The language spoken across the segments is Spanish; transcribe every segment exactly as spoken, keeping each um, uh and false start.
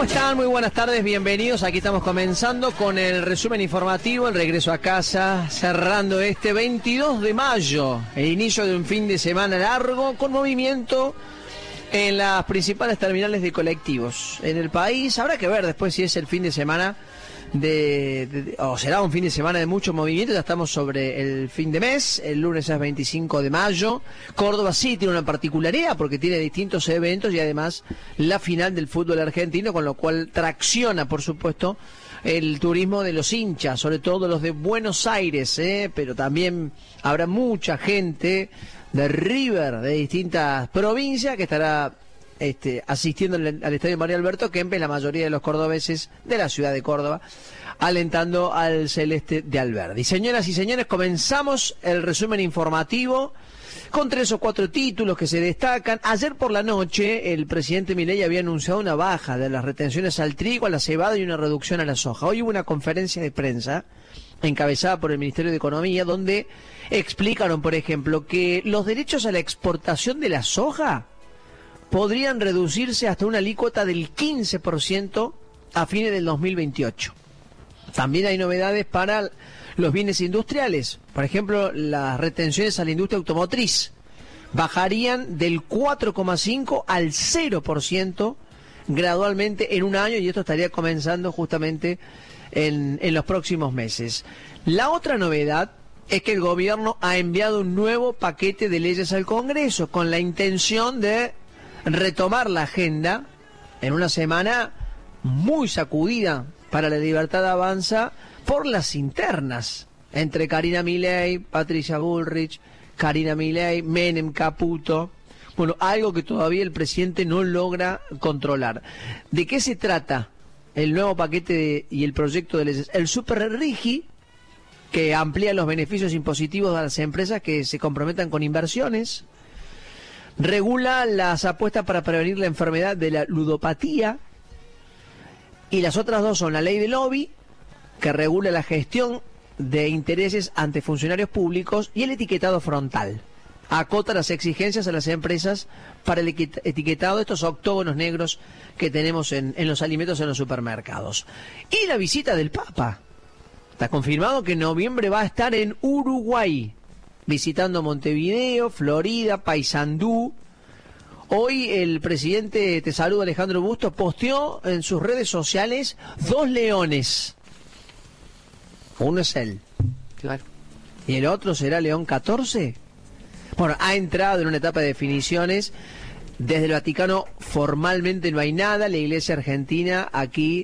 ¿Cómo están? Muy buenas tardes, bienvenidos. Aquí estamos comenzando con el resumen informativo, el regreso a casa, cerrando este veintidós de mayo, el inicio de un fin de semana largo con movimiento en las principales terminales de colectivos en el país. Habrá que ver después si es el fin de semana de, de, de o será un fin de semana de mucho movimiento. Ya estamos sobre el fin de mes, el lunes es veinticinco de mayo. Córdoba sí tiene una particularidad porque tiene distintos eventos y además la final del fútbol argentino, con lo cual tracciona, por supuesto, el turismo de los hinchas, sobre todo los de Buenos Aires, ¿eh? Pero también habrá mucha gente de River, de distintas provincias, que estará este, asistiendo al, al Estadio María Alberto Kempes, la mayoría de los cordobeses de la ciudad de Córdoba, alentando al celeste de Alberdi. Señoras y señores, comenzamos el resumen informativo con tres o cuatro títulos que se destacan. Ayer por la noche el presidente Milei había anunciado una baja de las retenciones al trigo, a la cebada y una reducción a la soja. Hoy hubo una conferencia de prensa encabezada por el Ministerio de Economía, donde explicaron, por ejemplo, que los derechos a la exportación de la soja podrían reducirse hasta una alícuota del quince por ciento a fines del dos mil veintiocho. También hay novedades para los bienes industriales. Por ejemplo, las retenciones a la industria automotriz bajarían del cuatro coma cinco al cero por ciento gradualmente en un año, y esto estaría comenzando justamente en, en los próximos meses. La otra novedad es que el gobierno ha enviado un nuevo paquete de leyes al Congreso con la intención de retomar la agenda en una semana muy sacudida para la Libertad Avanza por las internas entre Karina Milei, Patricia Bullrich, Karina Milei, Menem, Caputo. Bueno, algo que todavía el presidente no logra controlar. ¿De qué se trata el nuevo paquete de, y el proyecto de leyes? El Super Rigi, que amplía los beneficios impositivos a las empresas que se comprometan con inversiones, regula las apuestas para prevenir la enfermedad de la ludopatía, y las otras dos son la ley de lobby, que regula la gestión de intereses ante funcionarios públicos, y el etiquetado frontal. Acota las exigencias a las empresas para el etiquetado de estos octógonos negros que tenemos en, en los alimentos en los supermercados. Y la visita del Papa. Está confirmado que en noviembre va a estar en Uruguay, visitando Montevideo, Florida, Paysandú. Hoy el presidente Te Saluda, Alejandro Bustos, posteó en sus redes sociales dos leones. Uno es él. Claro. ¿Y el otro será León catorce? Bueno, ha entrado en una etapa de definiciones. Desde el Vaticano formalmente no hay nada. La Iglesia Argentina aquí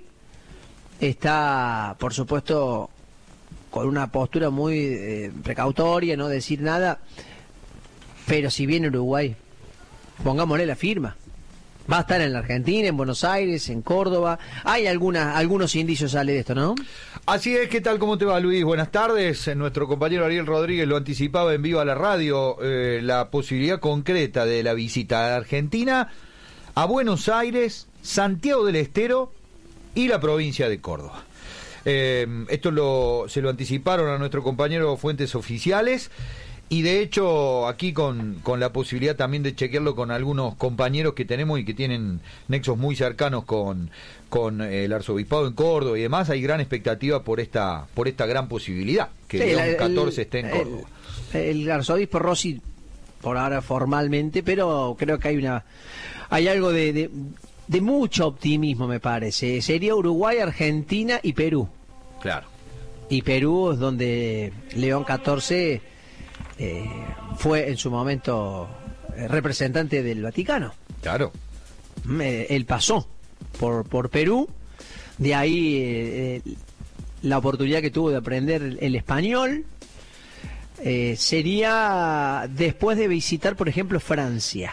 está, por supuesto, con una postura muy eh, precautoria, no decir nada. Pero si viene Uruguay, pongámosle la firma. Va a estar en la Argentina, en Buenos Aires, en Córdoba. Hay alguna, algunos indicios sale de esto, ¿no? Así es. ¿Qué tal? ¿Cómo te va, Luis? Buenas tardes. Nuestro compañero Ariel Rodríguez lo anticipaba en vivo a la radio, eh, la posibilidad concreta de la visita a Argentina, a Buenos Aires, Santiago del Estero y la provincia de Córdoba. Eh, esto lo, se lo anticiparon a nuestro compañero fuentes oficiales. Y de hecho, aquí con, con la posibilidad también de chequearlo con algunos compañeros que tenemos y que tienen nexos muy cercanos con, con el arzobispado en Córdoba y demás, hay gran expectativa por esta por esta gran posibilidad, que sí, León catorce esté en Córdoba. El, el arzobispo Rossi, por ahora formalmente, pero creo que hay una hay algo de, de, de mucho optimismo, me parece. Sería Uruguay, Argentina y Perú. Claro. Y Perú es donde León catorce... Eh, fue en su momento eh, representante del Vaticano. Claro. Eh, él pasó por, por Perú, de ahí eh, eh, la oportunidad que tuvo de aprender el, el español. Eh, sería después de visitar, por ejemplo, Francia.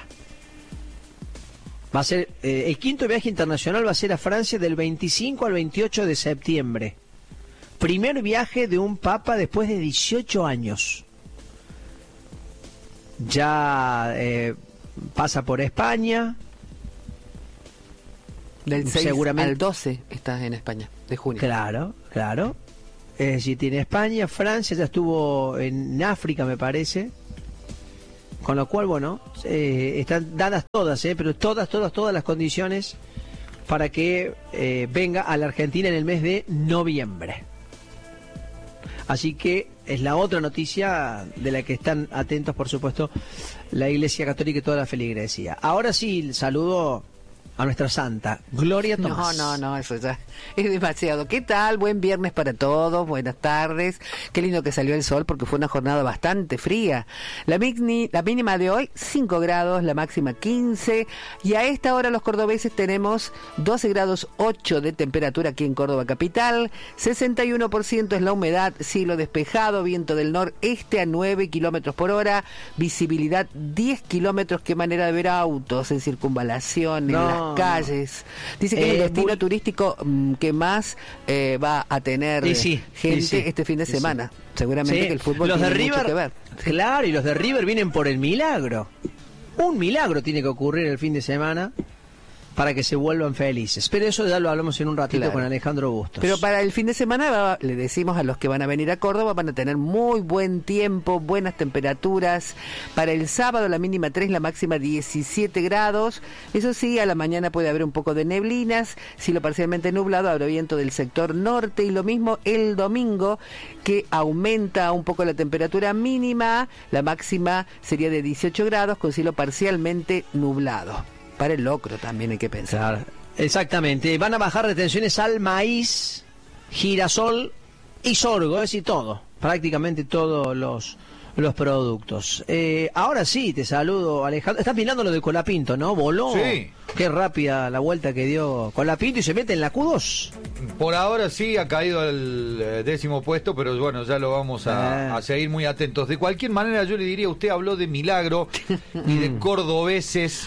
Va a ser eh, el quinto viaje internacional, va a ser a Francia del veinticinco al veintiocho de septiembre. Primer viaje de un papa después de dieciocho años. Ya eh, pasa por España. Del seis seguramente al doce estás en España, de junio. Claro, claro. Es decir, tiene España, Francia, ya estuvo en África, me parece. Con lo cual, bueno, eh, están dadas todas, eh, pero todas, todas, todas las condiciones para que eh, venga a la Argentina en el mes de noviembre. Así que es la otra noticia de la que están atentos, por supuesto, la Iglesia Católica y toda la feligresía. Ahora sí, saludo a nuestra santa, Gloria Tomás. No, no, no, eso ya es demasiado. ¿Qué tal? Buen viernes para todos, buenas tardes. Qué lindo que salió el sol porque fue una jornada bastante fría. La, mini, la mínima de hoy, cinco grados, la máxima quince. Y a esta hora los cordobeses tenemos doce grados ocho de temperatura aquí en Córdoba capital. sesenta y uno por ciento es la humedad, cielo despejado, viento del noreste a nueve kilómetros por hora, visibilidad diez kilómetros. Qué manera de ver autos en circunvalación, no. en las calles. Dice que eh, es el destino muy... turístico um, que más eh, va a tener y sí, gente y sí, este fin de semana. Sí. Seguramente sí. que el fútbol los tiene de River, mucho que ver. Claro, y los de River vienen por el milagro. Un milagro tiene que ocurrir el fin de semana para que se vuelvan felices. Pero eso ya lo hablamos en un ratito claro. con Alejandro Bustos. Pero para el fin de semana va, le decimos a los que van a venir a Córdoba, van a tener muy buen tiempo, buenas temperaturas. Para el sábado la mínima tres, la máxima diecisiete grados. Eso sí, a la mañana puede haber un poco de neblinas. Si lo parcialmente nublado, habrá viento del sector norte. Y lo mismo el domingo, que aumenta un poco la temperatura mínima. La máxima sería de dieciocho grados con cielo parcialmente nublado. Para el locro también hay que pensar. Claro, exactamente. Van a bajar retenciones al maíz, girasol y sorgo, es decir, todo. Prácticamente todos los, los productos. Eh, ahora sí, te saludo, Alejandro. Estás mirando lo de Colapinto, ¿no? Voló. Sí. Qué rápida la vuelta que dio Colapinto y se mete en la Q dos. Por ahora sí ha caído al décimo puesto, pero bueno, ya lo vamos a, ah. a seguir muy atentos. De cualquier manera, yo le diría, usted habló de milagro y de cordobeses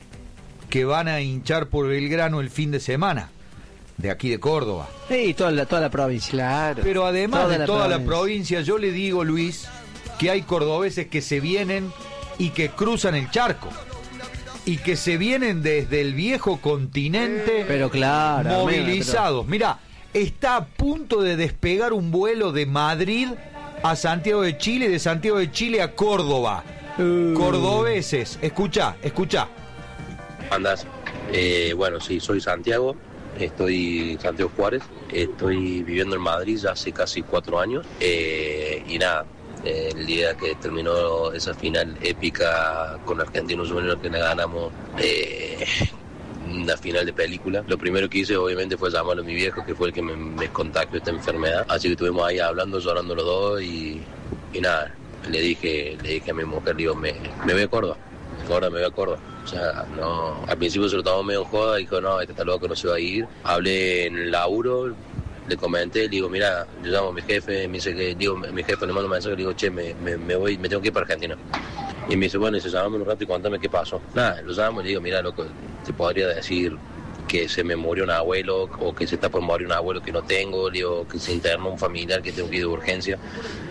que van a hinchar por Belgrano el fin de semana, de aquí de Córdoba. Sí, toda la, toda la provincia. Claro. Pero además toda de la toda provincia. la provincia, yo le digo, Luis, que hay cordobeses que se vienen y que cruzan el charco. Y que se vienen desde el viejo continente, pero claro, movilizados. Pero... Mirá, está a punto de despegar un vuelo de Madrid a Santiago de Chile, de Santiago de Chile a Córdoba. Uh. Cordobeses, escuchá, escuchá. Andas, eh, bueno, sí, soy Santiago, estoy Santiago Juárez, estoy viviendo en Madrid ya hace casi cuatro años eh, y nada, eh, el día que terminó esa final épica con Argentinos Juniors que le ganamos, eh, una final de película, lo primero que hice obviamente fue llamarlo a mi viejo, que fue el que me, me contagió esta enfermedad, así que estuvimos ahí hablando, llorando los dos y, y nada, le dije, le dije a mi mujer, digo, me, me voy a Córdoba. Ahora me voy a Córdoba. O sea, no. Al principio se lo tomó medio en joda, dijo, no, este está loco, no se va a ir. Hablé en el laburo, le comenté, le digo, mira, yo llamo a mi jefe, me dice que, digo, mi jefe le mando un mensaje, le digo, che, me, me, me voy, me tengo que ir para Argentina. Y me dice, bueno, y se llamame un rato y contame qué pasó. Nada, lo llamo y le digo, mira, loco, te podría decir que se me murió un abuelo, o que se está por morir un abuelo que no tengo, le digo, que se internó un familiar que tengo que ir de urgencia.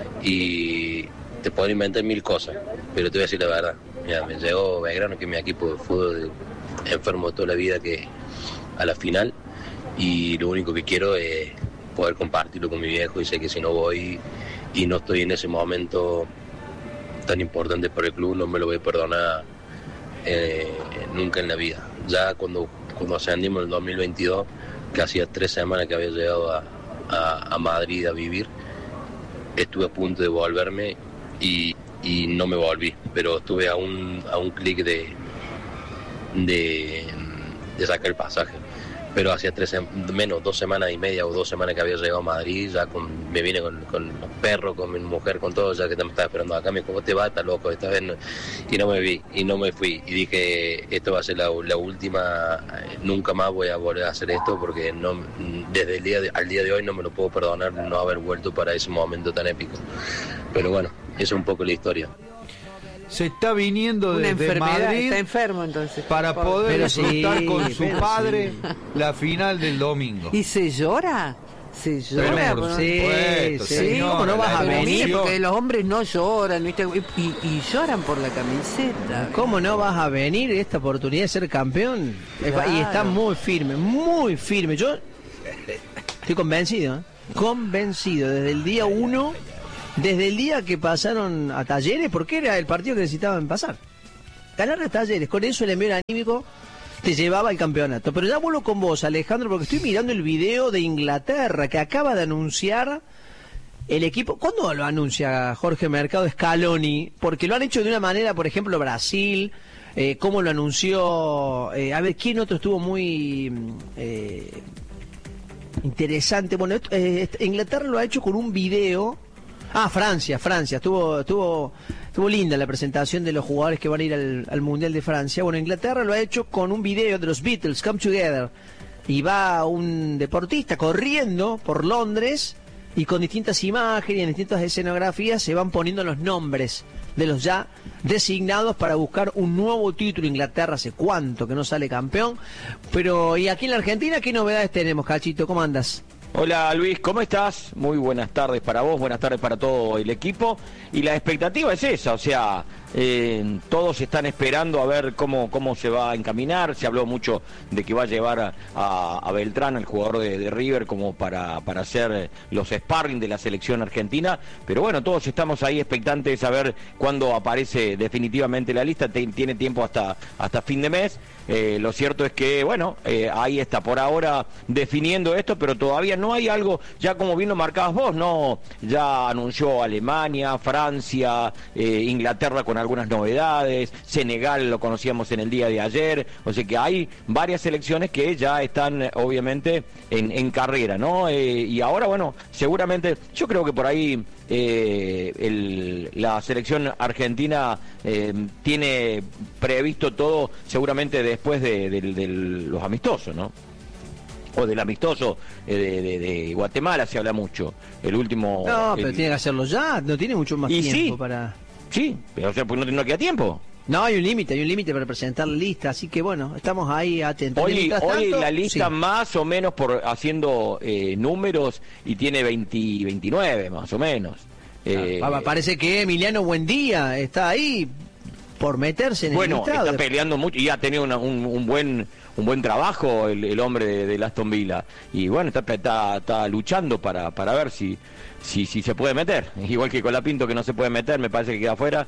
Y te podría inventar mil cosas, pero te voy a decir la verdad. Mira, me llegó Belgrano, que es mi equipo de fútbol, enfermo toda la vida, que a la final, y lo único que quiero es poder compartirlo con mi viejo, y sé que si no voy y no estoy en ese momento tan importante para el club, no me lo voy a perdonar eh, nunca en la vida. Ya cuando, cuando ascendimos en el dos mil veintidós, que hacía tres semanas que había llegado a, a, a Madrid a vivir, estuve a punto de volverme y y no me volví, pero estuve a un a un clic de, de de sacar el pasaje, pero hacía tres menos dos semanas y media o dos semanas que había llegado a Madrid, ya con, me vine con, con los perros, con mi mujer, con todo, ya que me estaba esperando acá, me dijo, ¿cómo te vas? Estás loco, esta vez no, y no me vi, y no me fui, y dije, esto va a ser la, la última, nunca más voy a volver a hacer esto, porque no, desde el día de, al día de hoy no me lo puedo perdonar no haber vuelto para ese momento tan épico, pero bueno, esa es un poco la historia. Se está viniendo una desde enfermedad, Madrid, está enfermo entonces para poder disfrutar sí, con su padre sí. la final del domingo. ¿Y se llora? Se llora, pero, por sí, supuesto, sí, señora, ¿cómo no vas a venir? Porque los hombres no lloran, ¿viste? Y, y lloran por la camiseta. ¿Cómo no vas a venir esta oportunidad de ser campeón? Claro. Y está muy firme, muy firme. Yo estoy convencido, ¿eh? convencido desde el día uno. Desde el día que pasaron a Talleres, porque era el partido que necesitaban pasar. Ganar a Talleres, con eso el envío anímico te llevaba al campeonato. Pero ya vuelvo con vos, Alejandro, porque estoy mirando el video de Inglaterra que acaba de anunciar el equipo. ¿Cuándo lo anuncia Jorge Mercado Scaloni? Porque lo han hecho de una manera, por ejemplo, Brasil, eh, cómo lo anunció, eh, a ver, ¿quién otro estuvo muy eh, interesante? Bueno, esto, eh, Inglaterra lo ha hecho con un video. Ah, Francia, Francia, estuvo, estuvo, estuvo linda la presentación de los jugadores que van a ir al, al Mundial de Francia. Bueno, Inglaterra lo ha hecho con un video de los Beatles, Come Together, y va un deportista corriendo por Londres y con distintas imágenes y en distintas escenografías se van poniendo los nombres de los ya designados para buscar un nuevo título. Inglaterra hace cuánto que no sale campeón, pero y aquí en la Argentina, ¿qué novedades tenemos, Cachito? ¿Cómo andas? Hola Luis, ¿cómo estás? Muy buenas tardes para vos, buenas tardes para todo el equipo. Y la expectativa es esa, o sea, eh, todos están esperando a ver cómo, cómo se va a encaminar. Se habló mucho de que va a llevar a, a, a Beltrán, el jugador de, de River, como para, para hacer los sparring de la selección argentina. Pero bueno, todos estamos ahí expectantes a ver cuándo aparece definitivamente la lista. Te, tiene tiempo hasta, hasta fin de mes. Eh, lo cierto es que, bueno, eh, ahí está por ahora definiendo esto, pero todavía no hay algo, ya como bien lo marcabas vos, ¿no? Ya anunció Alemania, Francia, eh, Inglaterra con algunas novedades, Senegal lo conocíamos en el día de ayer, o sea que hay varias selecciones que ya están obviamente en, en carrera, ¿no? Eh, y ahora, bueno, seguramente, yo creo que por ahí eh, el, la selección argentina eh, tiene previsto todo seguramente después de, de, de los amistosos, ¿no? O del amistoso eh, de, de, de Guatemala se habla mucho. El último. No, el... pero tiene que hacerlo ya, no tiene mucho más y tiempo sí, para. Sí, pero o sea, pues no, no queda tiempo. No, hay un límite, hay un límite para presentar la lista, así que bueno, estamos ahí atentos. Hoy, tanto, hoy la lista sí. más o menos por haciendo eh, números y tiene veinte, veintinueve más o menos. Eh, ah, parece que Emiliano Buendía está ahí por meterse en bueno, el listado. está peleando mucho y ha tenido una, un, un buen un buen trabajo el, el hombre de, de Aston Villa y bueno, está, está, está luchando para, para ver si, si si se puede meter, igual que Colapinto que no se puede meter, me parece que queda afuera.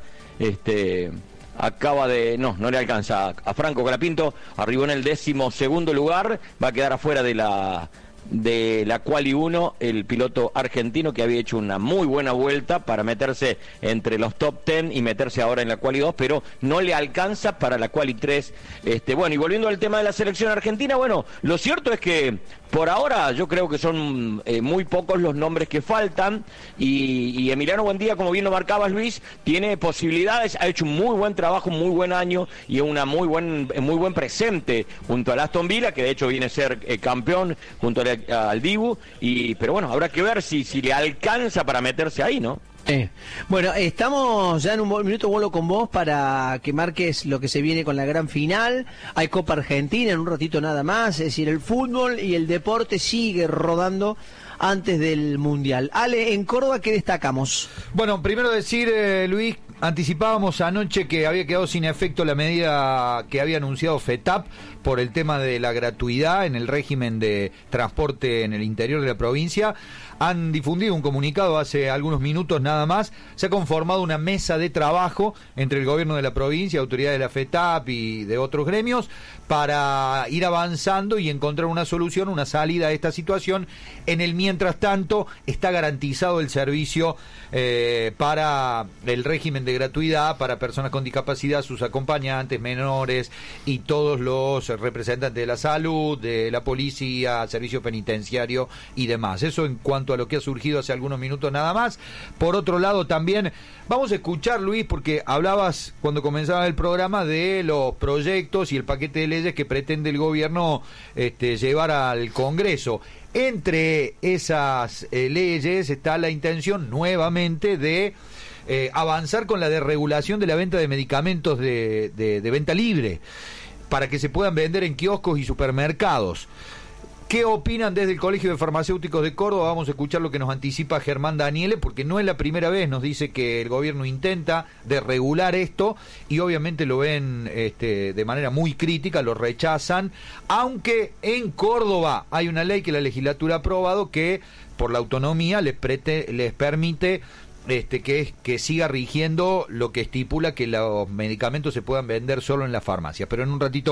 Este acaba de, no, no le alcanza a Franco Colapinto, arribó en el décimo segundo lugar, va a quedar afuera de la de la Quali uno, el piloto argentino que había hecho una muy buena vuelta para meterse entre los top diez y meterse ahora en la Quali dos, pero no le alcanza para la Quali tres. Este, bueno, y volviendo al tema de la selección argentina, bueno, lo cierto es que por ahora yo creo que son eh, muy pocos los nombres que faltan y, y Emiliano Buendía, como bien lo marcabas Luis, tiene posibilidades, ha hecho un muy buen trabajo, un muy buen año y una muy buen muy buen presente junto al Aston Villa, que de hecho viene a ser eh, campeón junto al, al Dibu, y pero bueno, habrá que ver si, si le alcanza para meterse ahí, ¿no? Eh. Bueno, estamos ya en un minuto vuelo con vos para que marques lo que se viene con la gran final. Hay Copa Argentina en un ratito nada más, es decir, el fútbol y el deporte sigue rodando antes del Mundial. Ale, en Córdoba, ¿qué destacamos? Bueno, primero decir, eh, Luis, anticipábamos anoche que había quedado sin efecto la medida que había anunciado FETAP por el tema de la gratuidad en el régimen de transporte en el interior de la provincia. Han difundido un comunicado hace algunos minutos nada más. Se ha conformado una mesa de trabajo entre el gobierno de la provincia, autoridades de la FETAP y de otros gremios para ir avanzando y encontrar una solución, una salida a esta situación. En el mientras tanto está garantizado el servicio eh, para el régimen de gratuidad para personas con discapacidad, sus acompañantes, menores y todos los representantes de la salud, de la policía, servicio penitenciario y demás. Eso en cuanto a lo que ha surgido hace algunos minutos nada más. Por otro lado también vamos a escuchar, Luis, porque hablabas cuando comenzaba el programa de los proyectos y el paquete de leyes que pretende el gobierno este, llevar al Congreso. Entre esas eh, leyes está la intención nuevamente de eh, avanzar con la desregulación de la venta de medicamentos de, de, de venta libre para que se puedan vender en kioscos y supermercados. ¿Qué opinan desde el Colegio de Farmacéuticos de Córdoba? Vamos a escuchar lo que nos anticipa Germán Daniele, porque no es la primera vez, nos dice que el gobierno intenta desregular esto y obviamente lo ven este, de manera muy crítica, lo rechazan, aunque en Córdoba hay una ley que la legislatura ha aprobado que por la autonomía les, prete, les permite este, que, que siga rigiendo lo que estipula que los medicamentos se puedan vender solo en las farmacias. Pero en un ratito